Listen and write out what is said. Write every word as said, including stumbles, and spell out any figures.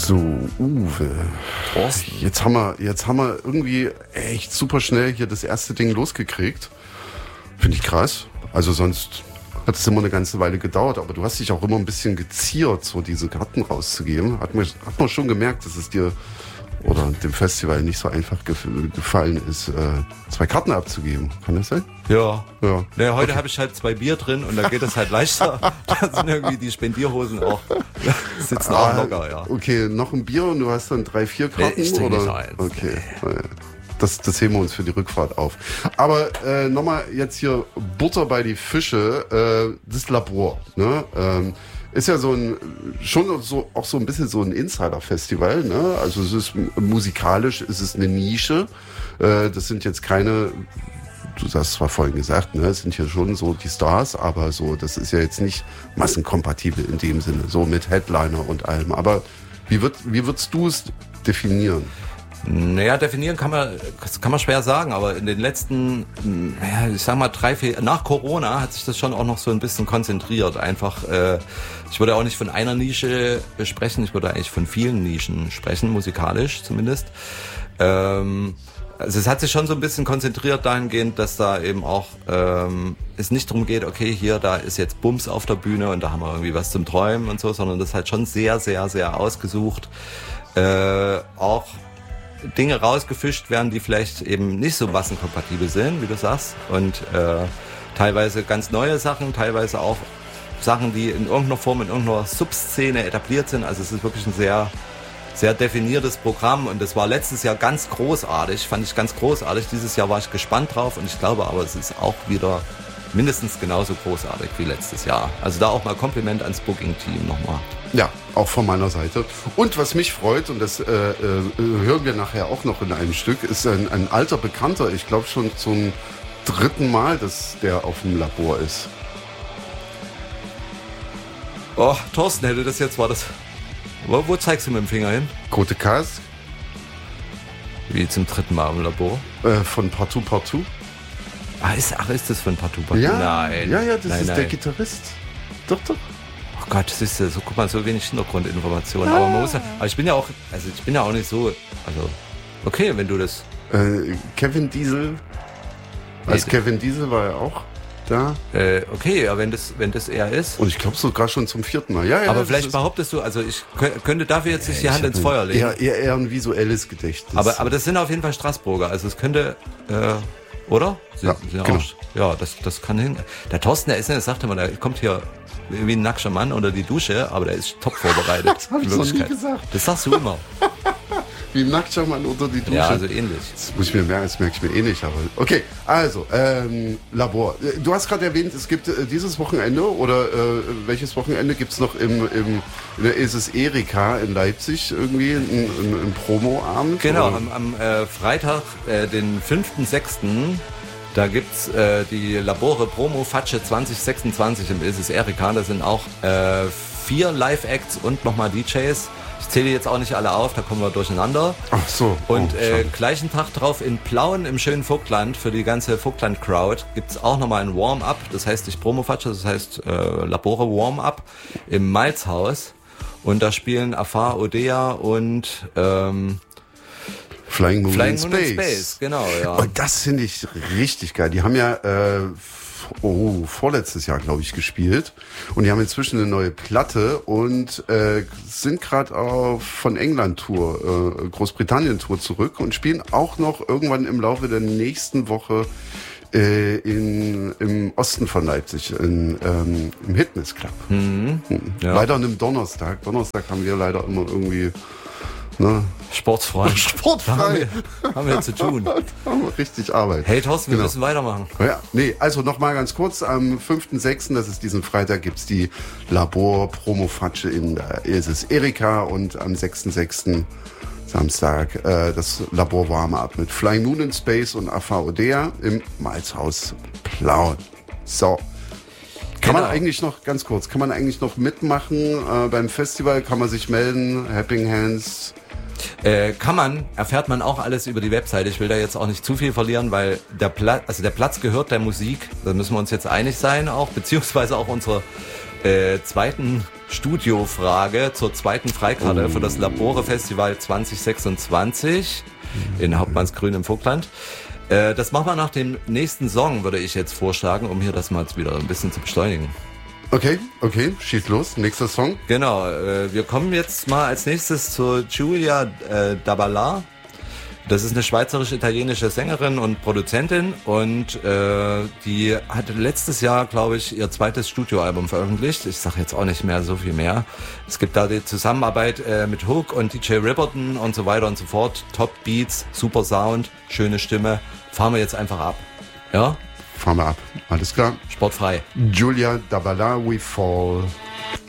So, Uwe. Thorsten. Jetzt haben wir, jetzt haben wir irgendwie echt super schnell hier das erste Ding losgekriegt. Finde ich krass. Also sonst hat es immer eine ganze Weile gedauert, aber du hast dich auch immer ein bisschen geziert, so diese Karten rauszugeben. Hat man, hat man schon gemerkt, dass es dir oder dem Festival nicht so einfach gef- gefallen ist, äh, zwei Karten abzugeben. Kann das sein? Ja. Ja. Naja, heute okay. habe ich halt zwei Bier drin und da geht es halt leichter. Da sind irgendwie die Spendierhosen auch, sitzen auch Ah, locker, ja. Okay, noch ein Bier und du hast dann drei, vier Karten? Nee, ich trinke oder? nicht eins. Okay. Das, das heben wir uns für die Rückfahrt auf. Aber äh, nochmal jetzt hier Butter bei die Fische, äh, das Labor, ne? Ähm, ist ja so ein, schon so, auch so ein bisschen so ein Insider-Festival, ne? Also es ist musikalisch, es ist eine Nische. Äh, das sind jetzt keine, du hast zwar vorhin gesagt, ne, es sind hier schon so die Stars, aber so, das ist ja jetzt nicht massenkompatibel in dem Sinne, so mit Headliner und allem. Aber wie wird, wie würdest du es definieren? Naja, definieren kann man, das kann man schwer sagen, aber in den letzten, naja, ich sag mal drei, vier, nach Corona hat sich das schon auch noch so ein bisschen konzentriert. Einfach, äh, ich würde auch nicht von einer Nische sprechen, ich würde eigentlich von vielen Nischen sprechen, musikalisch zumindest. Ähm, also es hat sich schon so ein bisschen konzentriert dahingehend, dass da eben auch ähm, es nicht darum geht, okay, hier, da ist jetzt Bums auf der Bühne und da haben wir irgendwie was zum Träumen und so, sondern das ist halt schon sehr, sehr, sehr ausgesucht. Äh, auch Dinge rausgefischt werden, die vielleicht eben nicht so massenkompatibel sind, wie du sagst. Und äh, teilweise ganz neue Sachen, teilweise auch Sachen, die in irgendeiner Form, in irgendeiner Subszene etabliert sind. Also es ist wirklich ein sehr, sehr definiertes Programm. Und das war letztes Jahr ganz großartig, fand ich ganz großartig. Dieses Jahr war ich gespannt drauf und ich glaube aber, es ist auch wieder mindestens genauso großartig wie letztes Jahr. Also da auch mal Kompliment ans Booking-Team nochmal. Ja, auch von meiner Seite. Und was mich freut, und das äh, äh, hören wir nachher auch noch in einem Stück, ist ein, ein alter Bekannter, ich glaube schon zum dritten Mal, dass der auf dem Labor ist. Oh, Thorsten hätte das jetzt, war das... Wo, wo zeigst du mit dem Finger hin? Kote Kas. Wie zum dritten Mal im Labor? Äh, von Partout Partout. Ah, ist, ach, ist das von Partout Partout? Ja, nein. ja, ja, das nein, ist nein. der Gitarrist. Doch, doch. Oh Gott, das ist so, guck mal, so wenig Hintergrundinformationen. Ah. Aber man muss ja, aber ich bin ja auch, also ich bin ja auch nicht so, also, okay, wenn du das... Äh, Kevin Diesel. Als nee, Kevin Diesel war er auch da. Äh, okay, aber wenn das, wenn das er ist... Und ich glaube sogar schon zum vierten Mal. Ja, ja, aber vielleicht behauptest du, also ich könnte dafür jetzt nicht die Hand ins Feuer legen. Eher, eher, eher ein visuelles Gedächtnis. Aber, aber das sind auf jeden Fall Straßburger, also es könnte... Äh, Oder? Sie, ja, sie genau. auch, ja, das, das kann hin. Der Thorsten, der ist, das sagte man, der kommt hier wie ein nackter Mann unter die Dusche, aber der ist top vorbereitet. Das habe ich noch nie gesagt. Das sagst du immer. Wie ein nackter Mann unter die Dusche. Ja, also ähnlich. Das muss ich mir merken, das merke ich mir eh nicht. Aber okay, also, ähm, Labor. Du hast gerade erwähnt, es gibt äh, dieses Wochenende oder äh, welches Wochenende gibt es noch im, im in der ist es Erika in Leipzig irgendwie einen Promo-Abend? Genau, oder? am, am äh, Freitag, äh, den fünften sechsten da gibt's äh, die Labore Promo Fatsche zwanzig sechsundzwanzig im Is es Erika. Da sind auch äh, vier Live-Acts und nochmal D Js. Ich zähle jetzt auch nicht alle auf, da kommen wir durcheinander. Ach so. Und oh, äh, gleichen Tag drauf in Plauen im schönen Vogtland, für die ganze Vogtland-Crowd, gibt's auch nochmal ein Warm-Up. Das heißt nicht Promo-Fatsche, das heißt äh, Labore Warm-Up im Malzhaus. Und da spielen Afar, Odea und ähm, Flying Moon, Flying in, Moon Space. in Space. Genau, ja. Und das finde ich richtig geil. Die haben ja äh, oh, vorletztes Jahr, glaube ich, gespielt. Und die haben inzwischen eine neue Platte und äh, sind gerade auf von England-Tour, äh, Großbritannien-Tour zurück und spielen auch noch irgendwann im Laufe der nächsten Woche äh, in, im Osten von Leipzig, in, ähm, im Hitness Club. Mhm. Ja. Leider an einem Donnerstag. Donnerstag haben wir leider immer irgendwie... Ne? Sportfrei. Sportfrei. Da haben wir, haben wir zu tun. Da haben wir richtig Arbeit. Hey Thorsten, wir Genau. müssen weitermachen. Ja, nee, also nochmal ganz kurz, am fünften sechsten, das ist diesen Freitag, gibt's die Labor-Promo-Fatsche in der ist es Erika und am sechsten sechsten Samstag äh, das Labor Warm-Up mit Flying Moon in Space und Afar Odea im Malzhaus Plauen. So. Kann Genau. man eigentlich noch, ganz kurz, kann man eigentlich noch mitmachen äh, beim Festival? Kann man sich melden? Helping Hands? Äh, kann man, erfährt man auch alles über die Webseite. Ich will da jetzt auch nicht zu viel verlieren, weil der Platz, also der Platz gehört der Musik. Da müssen wir uns jetzt einig sein auch, beziehungsweise auch unsere äh, zweiten Studiofrage zur zweiten Freikarte oh. für das Labore Festival zwanzig sechsundzwanzig in Hauptmannsgrün im Vogtland. Äh, das machen wir nach dem nächsten Song, würde ich jetzt vorschlagen, um hier das mal wieder ein bisschen zu beschleunigen. Okay, okay, schieß los. Nächster Song. Genau, äh, wir kommen jetzt mal als nächstes zu Giulia äh, Dabala. Das ist eine schweizerisch-italienische Sängerin und Produzentin und äh, die hat letztes Jahr, glaube ich, ihr zweites Studioalbum veröffentlicht. Ich sage jetzt auch nicht mehr so viel mehr. Es gibt da die Zusammenarbeit äh, mit Hook und D J Ripperton und so weiter und so fort. Top Beats, super Sound, schöne Stimme. Fahren wir jetzt einfach ab. Ja? Fahren wir ab. Alles klar. Sportfrei. Giulia Dabala, We Fall.